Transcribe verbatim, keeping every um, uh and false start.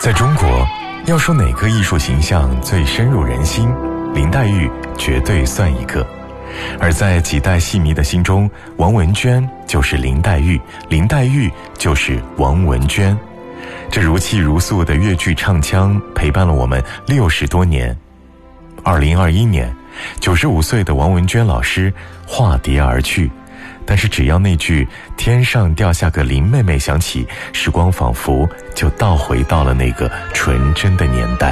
在中国，要说哪个艺术形象最深入人心，林黛玉绝对算一个。而在几代戏迷的心中，王文娟就是林黛玉，林黛玉就是王文娟。这如泣如诉的粤剧唱腔陪伴了我们六十多年。二零二一年，九十五岁的王文娟老师化蝶而去，但是只要那句天上掉下个林妹妹响起，时光仿佛就倒回到了那个纯真的年代。